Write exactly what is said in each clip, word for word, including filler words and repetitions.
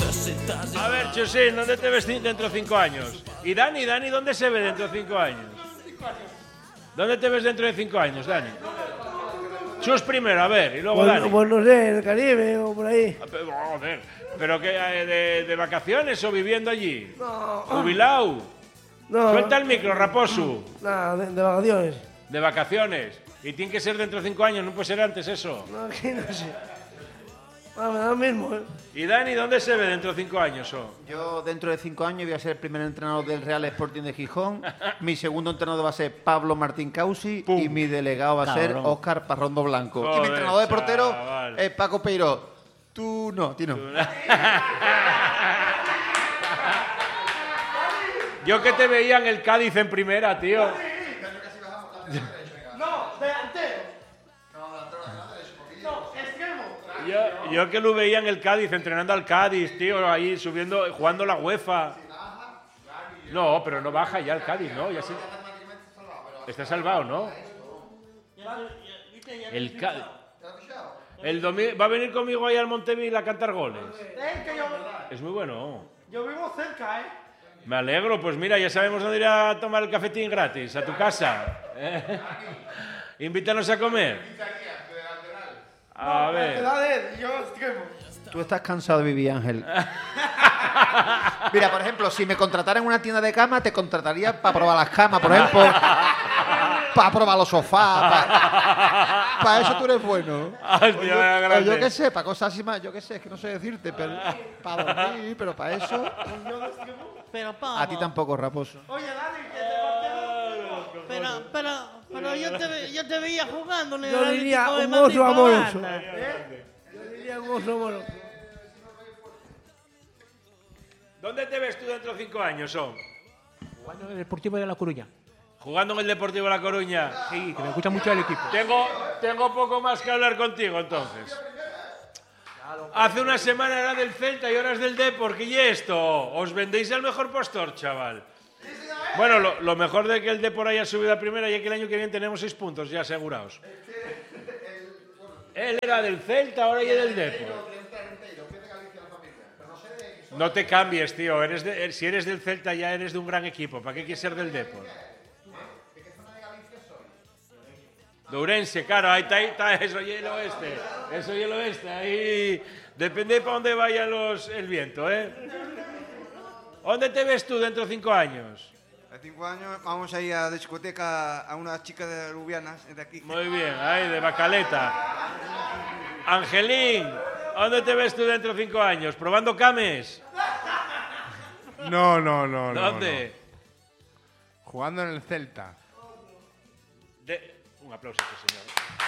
A ver, Chusín, ¿dónde te ves dentro de cinco años? ¿Y Dani, Dani, dónde se ve dentro de cinco años? ¿Dónde te ves dentro de cinco años, Dani? Chus primero, a ver, y luego Pues, Dani. pues no sé, en el Caribe o por ahí. Joder, ¿pero qué, de, de vacaciones o viviendo allí? No. ¿Jubilado? No. Suelta el micro, Raposo. Nada, de, de vacaciones. De vacaciones. Y tiene que ser dentro de cinco años, no puede ser antes eso. No, aquí no sé. Ah, me da lo mismo, ¿eh? ¿Y Dani, dónde se ve dentro de cinco años? Oh? Yo dentro de cinco años voy a ser el primer entrenador del Real Sporting de Gijón. Mi segundo entrenador va a ser Pablo Martín Causi. Pum. Y mi delegado va a ser Cabrón. Óscar Parrondo Blanco. Joder, y mi entrenador de portero chaval. es Paco Peiró. Tú no, ti no. Yo que te veía en el Cádiz en primera, tío. No, delantero. No, extremo. Yo, yo que lo veía en el Cádiz, entrenando al Cádiz, tío, ahí subiendo, jugando la UEFA. No, pero no baja ya el Cádiz, ¿no? Ya sí. Está salvado, ¿no? El Cádiz. El domi- va a venir conmigo ahí al Montevil a cantar goles. Es que yo, Es muy bueno. yo vivo cerca, ¿eh? Me alegro, pues mira, ya sabemos dónde ir a tomar el cafetín gratis, a tu casa. ¿Eh? Invítanos a comer. A ver. La de él, yo extremo. Tú estás cansado de vivir, Ángel. Mira, por ejemplo, si me contratara en una tienda de cama, te contrataría para probar las camas, por ejemplo. Para probar los sofás. Para eso tú eres bueno. Hostia, O yo, vaya grande. o yo qué sé, para cosas así más, yo qué sé, es que no sé decirte, pero para dormir, pero para eso. Pero, Pablo, A ti tampoco, Raposo. Oye, Dani, que te portero. Pero, pero, pero yo te, ve- yo te veía jugando en el Yo diría Atlético de un Madrid oso por amoroso. banda. ¿Eh? Yo diría un oso amoroso. ¿Dónde te ves tú dentro de cinco años, Son? Jugando en el Deportivo de La Coruña. Jugando en el Deportivo de La Coruña. Sí, que me gusta mucho el equipo. Tengo, tengo poco más que hablar contigo, entonces. Hace una semana era del Celta y ahora es del Depor. ¿Qué y esto? Os vendéis al mejor postor, chaval. Bueno, lo, lo mejor de que el Depor haya subido a primera y es que el año que viene tenemos seis puntos ya asegurados. Él era del Celta, ahora ya es del Depor. No te cambies, tío. Eres de- si eres del Celta ya eres de un gran equipo. ¿Para qué quieres ser del Depor? De Ourense, claro, ahí está, ahí está, eso y el oeste, eso y el oeste, ahí depende para dónde vaya los, el viento, ¿eh? ¿Dónde te ves tú dentro de cinco años? A cinco años vamos a ir a la discoteca a una chica de Lubianas de aquí. Muy bien, ahí, de Bacaleta. Angelín, ¿dónde te ves tú dentro de cinco años? ¿Probando cames? No, no, no. no, ¿Dónde? no. Jugando en el Celta. De- Un aplauso, señor.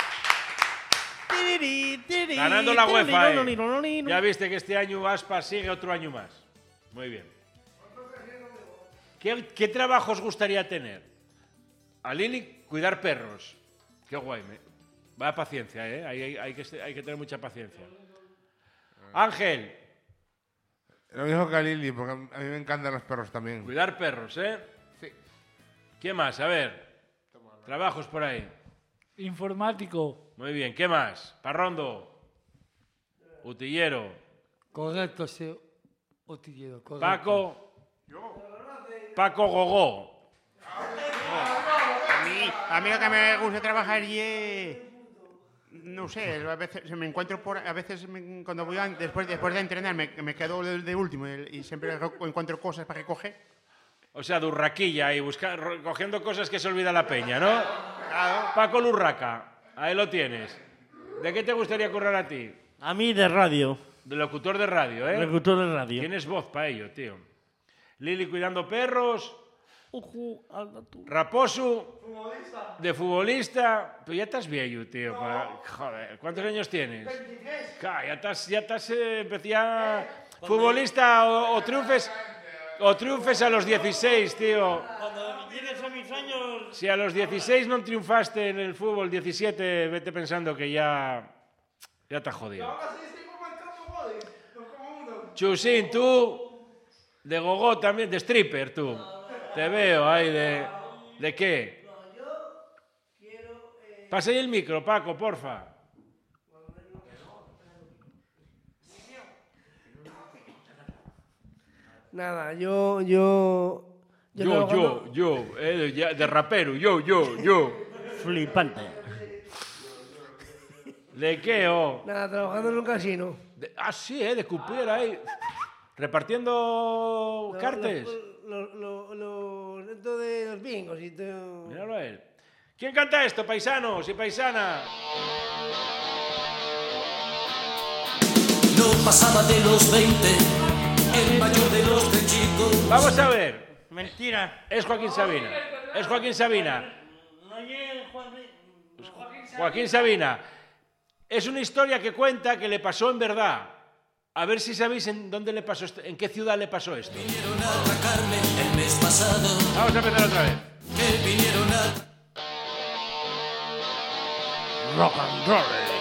Tiriri, tiriri, Ganando la tiriri, UEFA, no, no, ¿eh? no, no, no. Ya viste que este año Aspas sigue otro año más. Muy bien. ¿Qué, qué trabajo os gustaría tener? A Lili, cuidar perros. Qué guay. Me... Vaya paciencia, ¿eh? Hay, hay- hay que, hay que tener mucha paciencia. Ángel, Lo mismo que a Lili, porque a mí me encantan los perros también. cuidar perros, ¿eh? Sí. ¿Qué más? A ver. Trabajos por ahí. Informático. Muy bien. ¿Qué más? Parrondo. Utillero. Correcto, sí. Otillero, correcto. Paco. Paco Gogó. A mí, a mí lo que me gusta trabajar y es, no sé, a veces me encuentro por, a veces me- cuando voy a- después, después de entrenar me, me quedo de, de último y, y siempre encuentro cosas para recoger. O sea, de urraquilla y buscar, cogiendo cosas que se olvida la peña, ¿no? Paco Lurraca, ahí lo tienes. ¿De qué te gustaría currar a ti? A mí de radio. De locutor de radio, ¿eh? Locutor de radio. Tienes voz para ello, tío. Lili cuidando perros. Ujú, anda tú. Raposo. De futbolista. Pero ya estás viejo, tío. para- Joder, ¿cuántos años tienes? veintitrés. Claro, ya estás, ya estás, eh, empecé ya- Futbolista o, o triunfes... O triunfes a los dieciséis, tío. Cuando llegues a mis años... Si a los dieciséis no triunfaste en el fútbol, diecisiete, vete pensando que ya... Ya te has jodido. Ahora sí estoy como el campo body. Dos como uno. Chusín, tú... De gogó también, de stripper, tú. Te veo ahí de... ¿De qué? Pasa ahí el micro, Paco, porfa. Nada, yo, yo... Yo, trabajando- yo, yo, eh, ya, de rapero, yo, yo, yo. Flipante. ¿De qué, oh? Nada, trabajando en un casino. De- ah, sí, ¿eh? De cupier ahí. Repartiendo cartes. Los lo, lo, lo, esto de los bingos y todo. Míralo a él. ¿Quién canta esto, paisanos y paisana? No pasaba de los veinte, el mayor de los de chicos. Vamos a ver. Mentira. Es Joaquín Sabina. Es Joaquín Sabina. No llegue Juan... Joaquín Sabina. Es una historia que cuenta que le pasó en verdad. A ver si sabéis en dónde le pasó esto, en qué ciudad le pasó esto. Vinieron a atracarme el mes pasado. Vamos a empezar otra vez. Que vinieron a... Rock and roll.